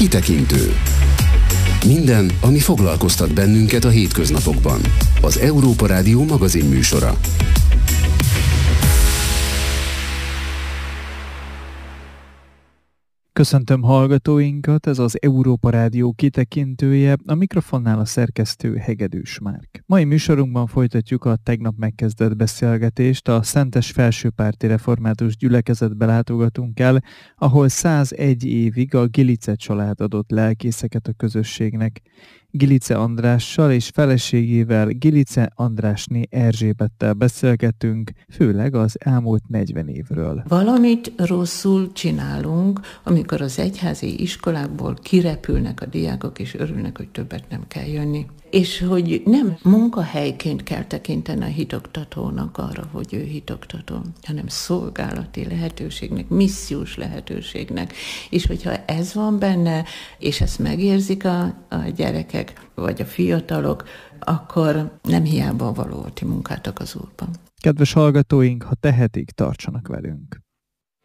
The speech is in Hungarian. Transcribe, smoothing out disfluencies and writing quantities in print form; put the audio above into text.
Kitekintő. Minden, ami foglalkoztat bennünket a hétköznapokban. Az Európa Rádió magazinműsora. Köszöntöm hallgatóinkat, ez az Európa Rádió kitekintője, a mikrofonnál a szerkesztő Hegedűs Márk. Mai műsorunkban folytatjuk a tegnap megkezdett beszélgetést, a Szentes Felsőpárti Református Gyülekezetbe látogatunk el, ahol 101 évig a Gilice család adott lelkészeket a közösségnek. Gilice Andrással és feleségével, Gilice Andrásné Erzsébettel beszélgetünk, főleg az elmúlt 40 évről. Valamit rosszul csinálunk, amikor az egyházi iskolákból kirepülnek a diákok, és örülnek, hogy többet nem kell jönni. És hogy nem munkahelyként kell tekinteni a hitoktatónak arra, hogy ő hitoktató, hanem szolgálati lehetőségnek, missziós lehetőségnek. És hogyha ez van benne, és ezt megérzik a gyerekek, vagy a fiatalok, akkor nem hiába való ti munkátok az Úrban. Kedves hallgatóink, ha tehetik, tartsanak velünk!